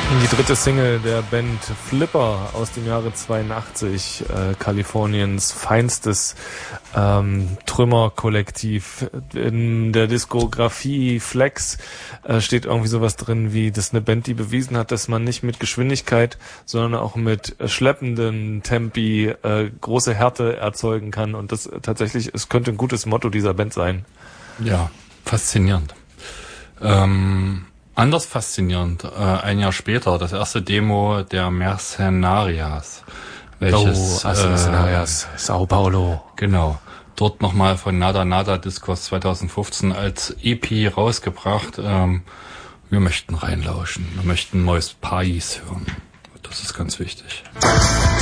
Die dritte Single der Band Flipper aus dem Jahre 82, Kaliforniens feinstes Trümmerkollektiv. In der Diskografie Flex steht irgendwie sowas drin wie, das ist eine Band, die bewiesen hat, dass man nicht mit Geschwindigkeit, sondern auch mit schleppenden Tempi große Härte erzeugen kann. Und das tatsächlich, es könnte ein gutes Motto dieser Band sein. Ja, faszinierend. Anders faszinierend, ein Jahr später, das erste Demo der Mercenarias, welches Mercenarias, Sao Paulo. Genau, dort nochmal von Nada Nada Discos 2015 als EP rausgebracht. Wir möchten reinlauschen, wir möchten Moist Pais hören. Das ist ganz wichtig.